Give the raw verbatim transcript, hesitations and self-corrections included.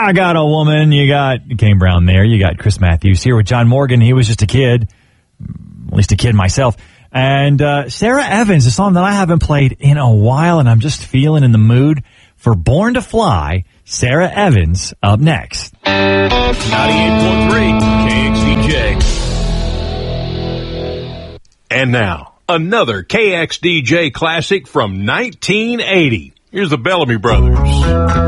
I got a woman. You got Kane Brown there. You got Chris Matthews here with John Morgan. He was just a kid, at least a kid myself. And uh, Sarah Evans, a song that I haven't played in a while, and I'm just feeling in the mood for Born to Fly. Sarah Evans up next. ninety-eight point three K X D J. And now, another K X D J classic from nineteen eighty. Here's the Bellamy Brothers.